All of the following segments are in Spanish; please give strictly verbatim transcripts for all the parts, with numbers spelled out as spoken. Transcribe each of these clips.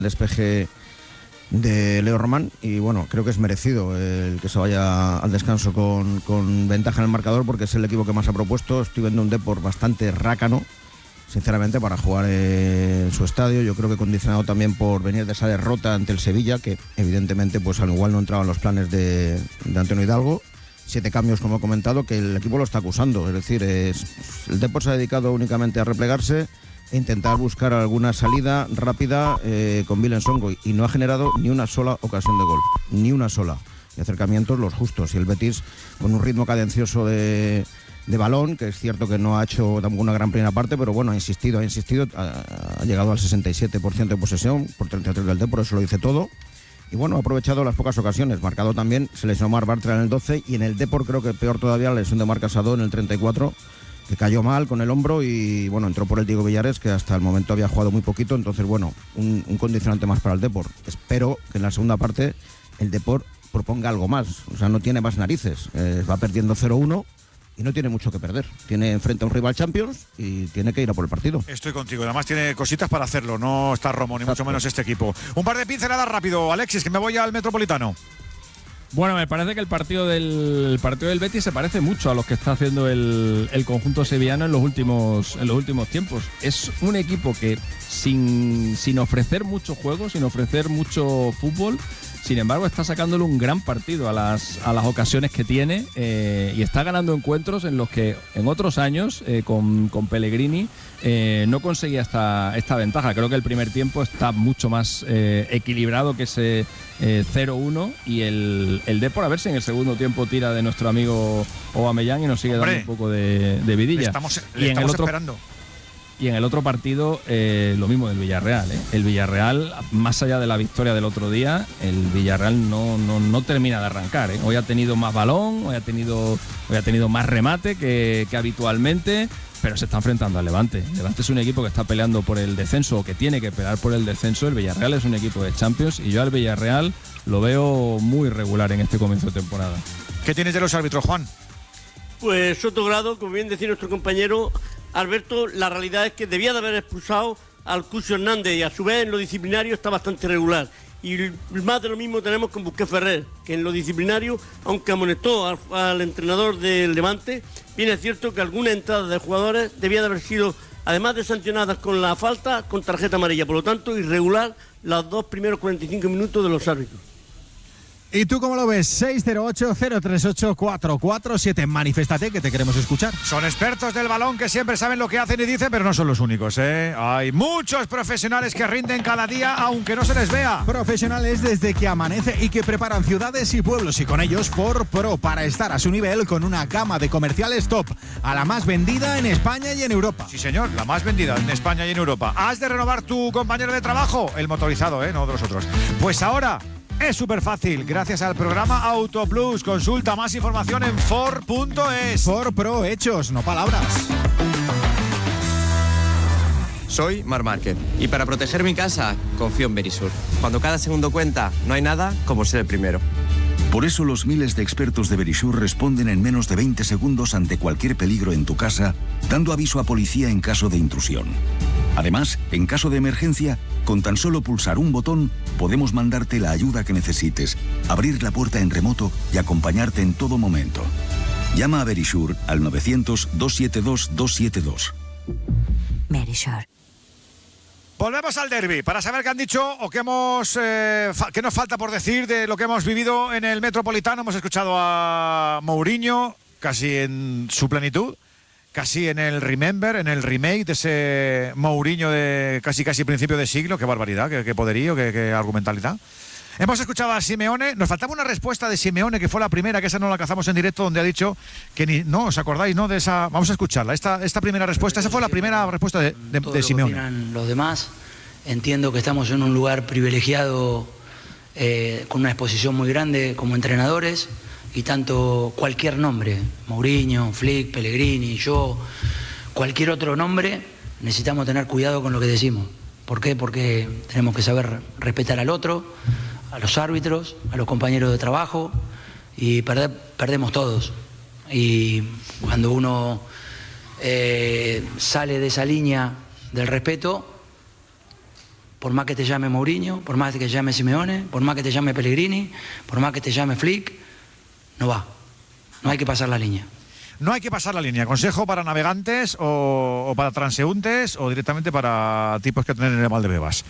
despeje de Leo Román y bueno, creo que es merecido el que se vaya al descanso con, con ventaja en el marcador, porque es el equipo que más ha propuesto. Estoy viendo un Depor bastante rácano, sinceramente, para jugar en su estadio. Yo creo que condicionado también por venir de esa derrota ante el Sevilla, que evidentemente pues al igual no entraba en los planes de, de Antonio Hidalgo. Siete cambios, como he comentado, que el equipo lo está acusando. Es decir, es, el Depor se ha dedicado únicamente a replegarse, intentar buscar alguna salida rápida eh, con Willem Songo, y no ha generado ni una sola ocasión de gol, ni una sola, y acercamientos los justos. Y el Betis, con un ritmo cadencioso de, de balón, que es cierto que no ha hecho una gran primera parte, pero bueno, ha insistido, ha insistido, ha, ha llegado al sesenta y siete por ciento de posesión, por treinta y tres del Depor, eso lo dice todo. Y bueno, ha aprovechado las pocas ocasiones, marcado también, se lesionó Marc Bartra en el doce, y en el Depor creo que peor todavía la lesión de Marc Casado en el treinta y cuatro, que cayó mal con el hombro y bueno, entró por el Diego Villares, que hasta el momento había jugado muy poquito. Entonces bueno, un, un condicionante más para el Depor. Espero que en la segunda parte el Depor proponga algo más, o sea, no tiene más narices, eh, va perdiendo cero uno y no tiene mucho que perder. Tiene enfrente a un rival Champions y tiene que ir a por el partido. Estoy contigo, además tiene cositas para hacerlo, no está Romo, ni Exacto. mucho menos este equipo. Un par de pinceladas rápido, Alexis, que me voy al Metropolitano. Bueno, me parece que el partido del el partido del Betis se parece mucho a los que está haciendo el, el conjunto sevillano en los últimos en los últimos tiempos. Es un equipo que sin, sin ofrecer mucho juego, sin ofrecer mucho fútbol, sin embargo está sacándole un gran partido a las a las ocasiones que tiene eh, y está ganando encuentros en los que en otros años eh, con, con Pellegrini eh, no conseguía esta, esta ventaja. Creo que el primer tiempo está mucho más eh, equilibrado que ese eh, cero uno, y el, el Depor a ver si en el segundo tiempo tira de nuestro amigo Aubameyang y nos sigue Hombre, dando un poco de, de vidilla. Le estamos, le y en estamos el otro, esperando. Y en el otro partido, eh, lo mismo del Villarreal. ¿eh? El Villarreal, más allá de la victoria del otro día, el Villarreal no, no, no termina de arrancar. ¿eh? Hoy ha tenido más balón, hoy ha tenido, hoy ha tenido más remate que, que habitualmente, pero se está enfrentando al Levante. El Levante es un equipo que está peleando por el descenso, o que tiene que pelear por el descenso. El Villarreal es un equipo de Champions y yo al Villarreal lo veo muy regular en este comienzo de temporada. ¿Qué tienes de los árbitros, Juan? Pues Soto Grado, como bien decía nuestro compañero Alberto, la realidad es que debía de haber expulsado al Cucho Hernández, y a su vez en lo disciplinario está bastante regular. Y más de lo mismo tenemos con Busquets Ferrer, que en lo disciplinario, aunque amonestó al, al entrenador del Levante, bien es cierto que algunas entradas de jugadores debía de haber sido, además de sancionadas con la falta, con tarjeta amarilla. Por lo tanto, irregular los dos primeros cuarenta y cinco minutos de los árbitros. ¿Y tú cómo lo ves? seis cero ocho, cero tres ocho, cuatro cuatro siete. Manifiéstate, que te queremos escuchar. Son expertos del balón que siempre saben lo que hacen y dicen, pero no son los únicos, ¿eh? Hay muchos profesionales que rinden cada día, aunque no se les vea. Profesionales desde que amanece y que preparan ciudades y pueblos, y con ellos For Pro, para estar a su nivel con una gama de comerciales top, a la más vendida en España y en Europa. Sí, señor, la más vendida en España y en Europa. ¿Has de renovar tu compañero de trabajo? El motorizado, ¿eh? No de los otros. Pues ahora es súper fácil, gracias al programa AutoPlus. Consulta más información en For punto es. For Pro, hechos, no palabras. Soy Marc Márquez y para proteger mi casa confío en Verisur. Cuando cada segundo cuenta, no hay nada como ser el primero. Por eso los miles de expertos de Verisur responden en menos de veinte segundos ante cualquier peligro en tu casa, dando aviso a policía en caso de intrusión. Además, en caso de emergencia, con tan solo pulsar un botón, podemos mandarte la ayuda que necesites, abrir la puerta en remoto y acompañarte en todo momento. Llama a Verisur al novecientos, doscientos setenta y dos, doscientos setenta y dos. Verisur. Volvemos al derbi para saber qué han dicho o qué, hemos, eh, fa- qué nos falta por decir de lo que hemos vivido en el Metropolitano. Hemos escuchado a Mourinho casi en su plenitud, casi en el Remember, en el remake de ese Mourinho de casi casi principio de siglo. Qué barbaridad, qué, qué poderío, qué, qué argumentalidad. Hemos escuchado a Simeone. Nos faltaba una respuesta de Simeone, que fue la primera, que esa no la cazamos en directo, donde ha dicho que ni, no, ¿os acordáis, no? De esa, vamos a escucharla. Esta, esta primera respuesta, esa fue la primera respuesta de, de, todo de lo que Simeone. opinan los demás. Entiendo que estamos en un lugar privilegiado, eh, con una exposición muy grande como entrenadores, y tanto cualquier nombre, Mourinho, Flick, Pellegrini, yo, cualquier otro nombre, necesitamos tener cuidado con lo que decimos. ¿Por qué? Porque tenemos que saber respetar al otro, a los árbitros, a los compañeros de trabajo, y perder, perdemos todos. Y cuando uno eh, sale de esa línea del respeto, por más que te llame Mourinho, por más que te llame Simeone, por más que te llame Pellegrini, por más que te llame Flick, no va. No hay que pasar la línea. No hay que pasar la línea. ¿Consejo para navegantes o, o para transeúntes o directamente para tipos que tienen en el Valdebebas?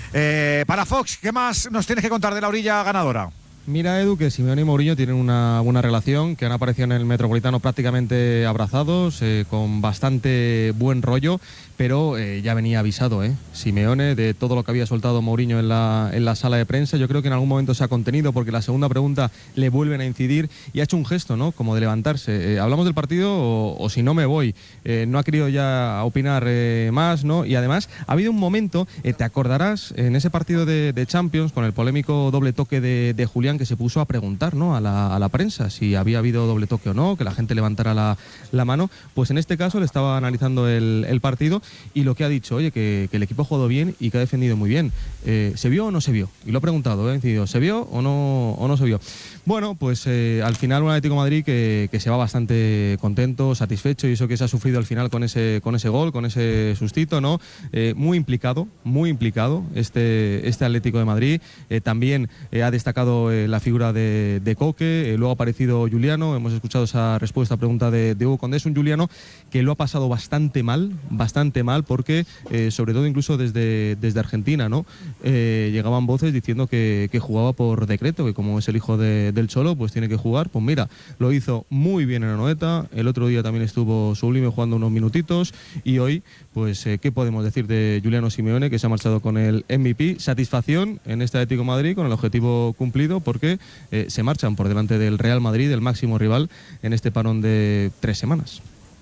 Eh, para Fox, ¿qué más nos tienes que contar de la orilla ganadora? Mira, Edu, que Simeone y Mourinho tienen una buena relación, que han aparecido en el Metropolitano prácticamente abrazados, eh, con bastante buen rollo, pero eh, ya venía avisado, ¿eh? Simeone, de todo lo que había soltado Mourinho en la, en la sala de prensa. Yo creo que en algún momento se ha contenido porque la segunda pregunta le vuelven a incidir y ha hecho un gesto, ¿no? Como de levantarse. Eh, ¿Hablamos del partido o, o si no me voy? Eh, no ha querido ya opinar eh, más, ¿no? Y además ha habido un momento, eh, te acordarás, en ese partido de, de Champions, con el polémico doble toque de, de Julián, que se puso a preguntar, ¿no? a, la, a la prensa si había habido doble toque o no, que la gente levantara la, la mano. Pues en este caso le estaba analizando el, el partido y lo que ha dicho, oye, que, que el equipo ha jugado bien y que ha defendido muy bien. Eh, ¿Se vio o no se vio? Y lo ha preguntado, ¿eh? Decidido, ¿se vio o no, o no se vio? Bueno, pues eh, al final un Atlético de Madrid que, que se va bastante contento, satisfecho, y eso que se ha sufrido al final con ese, con ese gol, con ese sustito, ¿no? Eh, muy implicado, muy implicado este, este Atlético de Madrid. Eh, también eh, ha destacado eh, la figura de, de Coque, eh, luego ha aparecido Juliano, hemos escuchado esa respuesta a pregunta de, de Hugo Condés, un Juliano que lo ha pasado bastante mal, bastante mal, porque eh, sobre todo incluso desde, desde Argentina, ¿no? Eh, llegaban voces diciendo que, que jugaba por decreto, que como es el hijo de del Cholo, pues tiene que jugar. Pues mira, lo hizo muy bien en Anoeta, el otro día también estuvo sublime jugando unos minutitos, y hoy, pues, eh, ¿qué podemos decir de Juliano Simeone, que se ha marchado con el M V P? Satisfacción en este Atlético de Madrid, con el objetivo cumplido, porque eh, se marchan por delante del Real Madrid, el máximo rival, en este parón de tres semanas.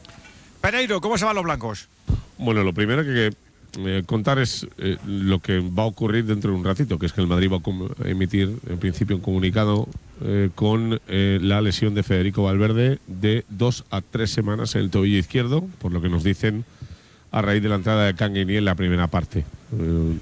Pereiro, ¿cómo se van los blancos? Bueno, lo primero que Eh, contar es eh, lo que va a ocurrir dentro de un ratito, que es que el Madrid va a emitir en principio un comunicado eh, con eh, la lesión de Federico Valverde de dos a tres semanas en el tobillo izquierdo, por lo que nos dicen a raíz de la entrada de Canguini en la primera parte. Eh,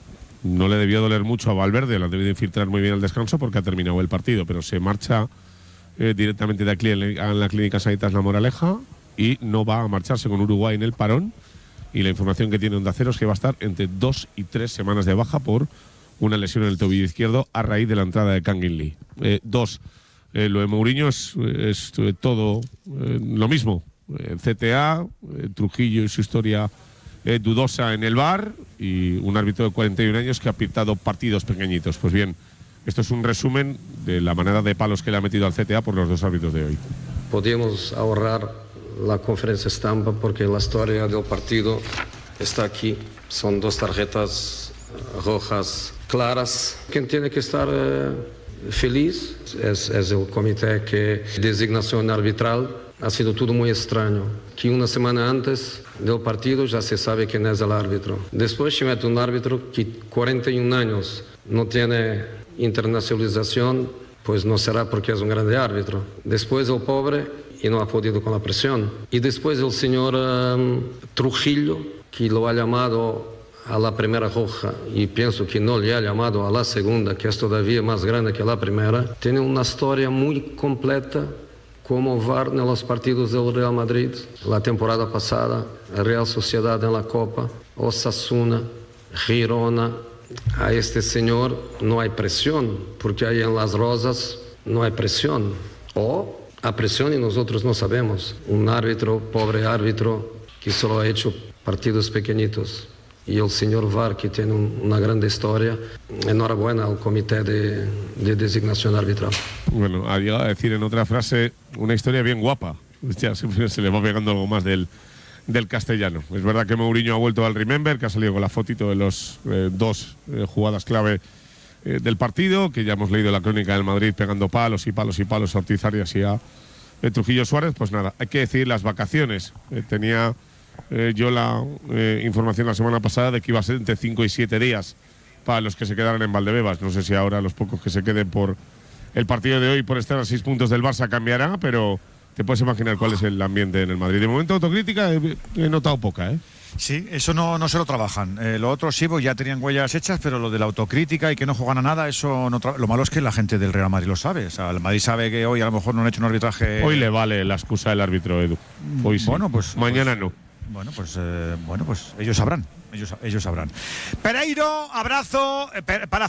no le debió doler mucho a Valverde, lo ha debido infiltrar muy bien al descanso porque ha terminado el partido, pero se marcha eh, directamente de aquí en la Clínica Sanitas La Moraleja y no va a marcharse con Uruguay en el parón. Y la información que tiene Onda Cero es que va a estar entre dos y tres semanas de baja por una lesión en el tobillo izquierdo a raíz de la entrada de Kangin Lee. Eh, dos, eh, lo de Mourinho es, es eh, todo eh, lo mismo. Eh, C T A, eh, Trujillo y su historia eh, dudosa en el V A R y un árbitro de cuarenta y un años que ha pitado partidos pequeñitos. Pues bien, esto es un resumen de la manera de palos que le ha metido al C T A por los dos árbitros de hoy. Podemos ahorrar la conferencia estampa porque la historia del partido está aquí. Son dos tarjetas rojas claras. Quien tiene que estar eh, feliz es, es el comité que designación arbitral. Ha sido todo muy extraño. Que una semana antes del partido ya se sabe quién es el árbitro. Después se mete un árbitro que cuarenta y un años no tiene internacionalización, pues no será porque es un grande árbitro. Después el pobre y no ha podido con la presión. Y después el señor um, Trujillo, que lo ha llamado a la primera roja y pienso que no le ha llamado a la segunda, que es todavía más grande que la primera, tiene una historia muy completa como V A R en los partidos del Real Madrid. La temporada pasada, Real Sociedad en la Copa, Osasuna, Girona. A este señor no hay presión, porque ahí en Las Rosas no hay presión. O a presión y nosotros no sabemos. Un árbitro, pobre árbitro, que solo ha hecho partidos pequeñitos. Y el señor V A R, que tiene un, una grande historia. Enhorabuena al comité de, de designación arbitral. Bueno, ha llegado a decir en otra frase una historia bien guapa. Ya se, se le va pegando algo más del, del castellano. Es verdad que Mourinho ha vuelto al Remember, que ha salido con la fotito de los eh, dos eh, jugadas clave Eh, del partido, que ya hemos leído la crónica del Madrid pegando palos y palos y palos a Ortiz Arias y a eh, Trujillo Suárez. Pues nada, hay que decir las vacaciones. Eh, tenía eh, yo la eh, información la semana pasada de que iba a ser entre cinco y siete días para los que se quedaran en Valdebebas. No sé si ahora los pocos que se queden por el partido de hoy, por estar a seis puntos del Barça, cambiará, pero te puedes imaginar cuál es el ambiente en el Madrid. De momento, autocrítica he, he notado poca, ¿eh? Sí, eso no, no se lo trabajan. Eh, lo otro sí, pues ya tenían huellas hechas, pero lo de la autocrítica y que no juegan a nada, eso no tra- lo malo es que la gente del Real Madrid lo sabe. O sea, el Madrid sabe que hoy a lo mejor no han hecho un arbitraje. Hoy le vale la excusa del árbitro, Edu. Hoy sí. Bueno, pues mañana pues, no. Bueno, pues eh, bueno, pues ellos sabrán. Ellos, ellos sabrán. Pereiro, abrazo. Eh, para